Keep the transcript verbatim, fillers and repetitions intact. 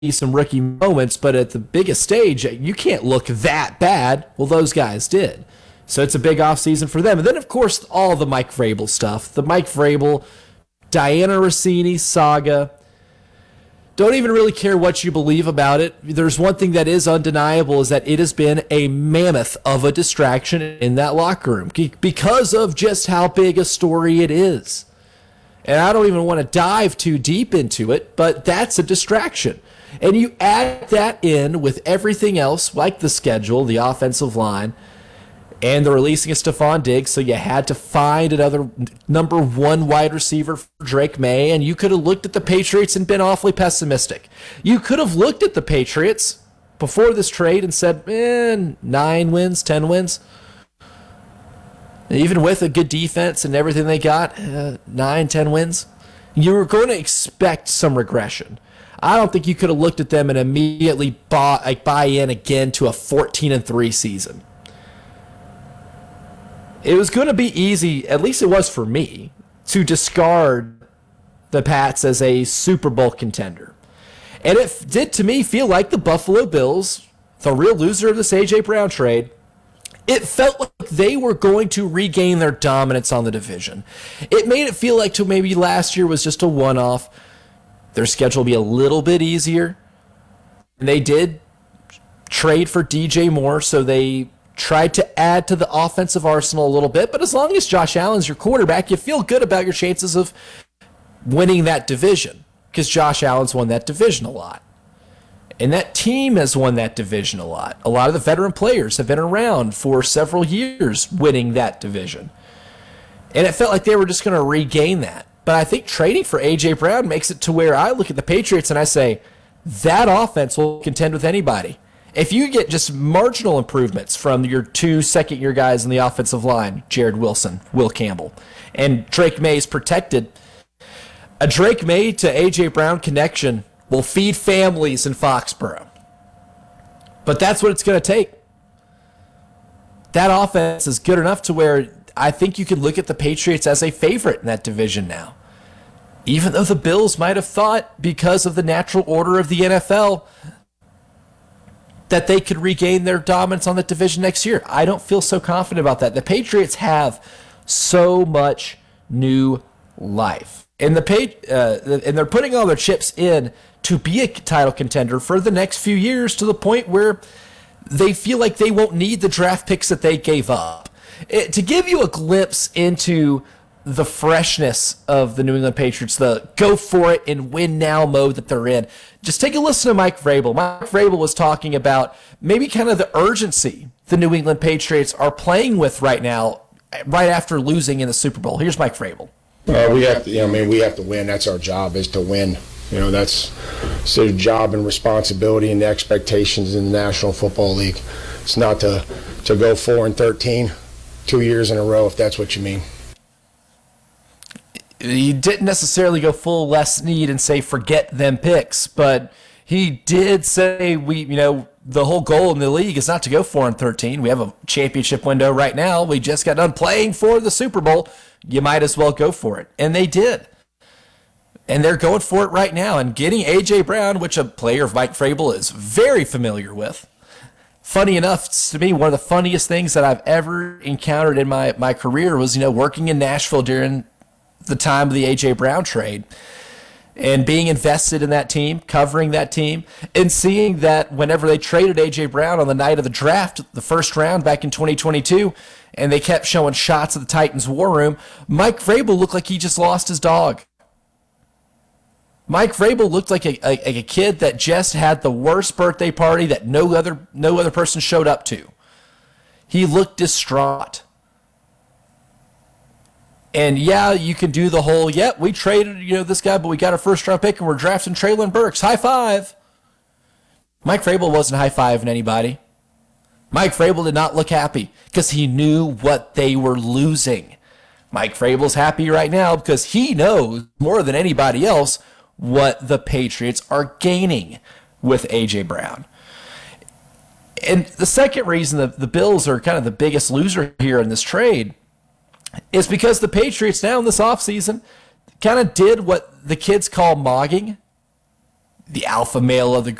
some rookie moments, but at the biggest stage, you can't look that bad. Well, those guys did. So it's a big offseason for them. And then, of course, all the Mike Vrabel stuff. The Mike Vrabel, Diana Rossini saga. Don't even really care what you believe about it. There's one thing that is undeniable is that it has been a mammoth of a distraction in that locker room because of just how big a story it is. And I don't even want to dive too deep into it, but that's a distraction. And you add that in with everything else, like the schedule, the offensive line, and the releasing of Stephon Diggs, so you had to find another number one wide receiver for Drake May, and you could have looked at the Patriots and been awfully pessimistic. You could have looked at the Patriots before this trade and said, eh, nine wins, ten wins. Even with a good defense and everything they got, uh, nine, ten wins. You were going to expect some regression. I don't think you could have looked at them and immediately bought, like, buy in again to a fourteen and three season. It was going to be easy, at least it was for me, to discard the Pats as a Super Bowl contender. And it did, to me, feel like the Buffalo Bills, the real loser of this A J. Brown trade, it felt like they were going to regain their dominance on the division. It made it feel like to maybe last year was just a one-off. Their schedule will be a little bit easier. And they did trade for D J Moore, so they tried to add to the offensive arsenal a little bit, but as long as Josh Allen's your quarterback, you feel good about your chances of winning that division because Josh Allen's won that division a lot. And that team has won that division a lot. A lot of the veteran players have been around for several years winning that division. And it felt like they were just going to regain that. But I think trading for A J. Brown makes it to where I look at the Patriots and I say, that offense will contend with anybody. If you get just marginal improvements from your two second-year guys in the offensive line, Jared Wilson, Will Campbell, and Drake May is protected, a Drake May to A J. Brown connection will feed families in Foxborough. But that's what it's going to take. That offense is good enough to where I think you can look at the Patriots as a favorite in that division now. Even though the Bills might have thought, because of the natural order of the N F L, that they could regain their dominance on the division next year. I don't feel so confident about that. The Patriots have so much new life. And the uh, and they're putting all their chips in to be a title contender for the next few years to the point where they feel like they won't need the draft picks that they gave up. It, to give you a glimpse into the freshness of the New England Patriots, the go for it and win now mode that they're in, just take a listen to Mike Vrabel. Mike Vrabel was talking about maybe kind of the urgency the New England Patriots are playing with right now, right after losing in the Super Bowl. Here's Mike Vrabel. Uh, we have to, you know, I mean, we have to win. That's our job, is to win. You know, that's it's their job and responsibility and the expectations in the National Football League. It's not to to go four and thirteen two years in a row, if that's what you mean. He didn't necessarily go full Les Snead and say forget them picks, but he did say we, you know, the whole goal in the league is not to go four and thirteen. We have a championship window right now. We just got done playing for the Super Bowl. You might as well go for it, and they did. And they're going for it right now and getting A J. Brown, which a player of Mike Vrabel is very familiar with. Funny enough, to me, one of the funniest things that I've ever encountered in my, my career was, you know, working in Nashville during the time of the A J. Brown trade and being invested in that team, covering that team, and seeing that whenever they traded A J. Brown on the night of the draft, the first round back in twenty twenty-two, and they kept showing shots of the Titans' war room, Mike Vrabel looked like he just lost his dog. Mike Vrabel looked like a, a, a kid that just had the worst birthday party that no other no other person showed up to. He looked distraught. And yeah, you can do the whole, yep, yeah, we traded, you know, this guy, but we got a first round pick and we're drafting Treylon Burks. High five. Mike Vrabel wasn't high-fiving anybody. Mike Vrabel did not look happy because he knew what they were losing. Mike Vrabel's happy right now because he knows more than anybody else what the Patriots are gaining with A J. Brown. And the second reason that the Bills are kind of the biggest loser here in this trade is because the Patriots now in this offseason kind of did what the kids call mogging. the alpha male of the